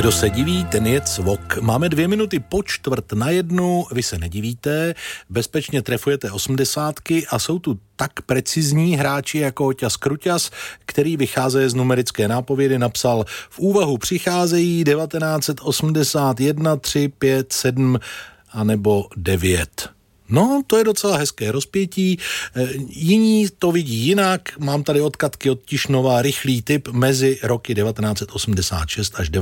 Kdo se diví, ten je cvok. Máme 2 minuty po 1:45, vy se nedivíte, bezpečně trefujete 80 a jsou tu tak precizní hráči jako Oťas Kruťas, který vycházeje z numerické nápovědy, napsal: v úvahu přicházejí 1981, 3, 5, 7 anebo 9. No, to je docela hezké rozpětí. Jiní to vidí jinak. Mám tady od Katky od Tišnova rychlý tip mezi roky 1986 až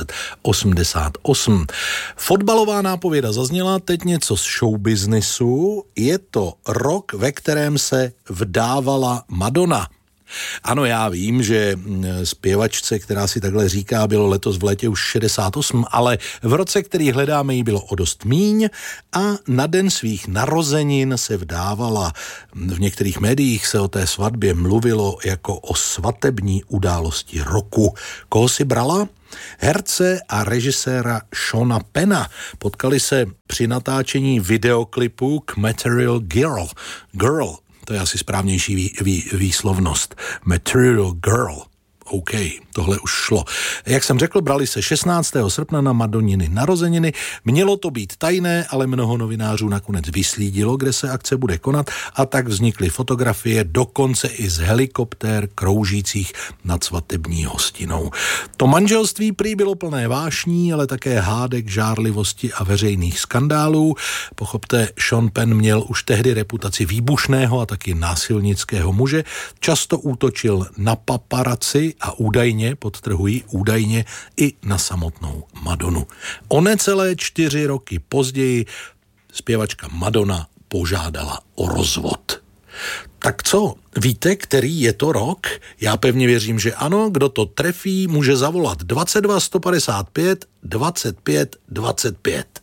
1988. Fotbalová nápověda zazněla, teď něco z showbiznisu. Je to rok, ve kterém se vdávala Madonna. Ano, já vím, že zpěvačce, která si takhle říká, bylo letos v létě už 68, ale v roce, který hledáme, jí bylo o dost míň a na den svých narozenin se vdávala. V některých médiích se o té svatbě mluvilo jako o svatební události roku. Koho si brala? Herce a režiséra Seana Penna. Potkali se při natáčení videoklipu k Material Girl. To je asi správnější výslovnost. Material Girl. OK, tohle už šlo. Jak jsem řekl, brali se 16. srpna na Madoniny narozeniny. Mělo to být tajné, ale mnoho novinářů nakonec vyslídilo, kde se akce bude konat, a tak vznikly fotografie, dokonce i z helikoptér kroužících nad svatební hostinou. To manželství prý bylo plné vášní, ale také hádek, žárlivosti a veřejných skandálů. Pochopte, Sean Penn měl už tehdy reputaci výbušného a taky násilnického muže. Často útočil na paparaci a údajně, podtrhuji, údajně i na samotnou Madonu. O necelé 4 roky později zpěvačka Madonna požádala o rozvod. Tak co, víte, který je to rok? Já pevně věřím, že ano. Kdo to trefí, může zavolat 22 155 25 25.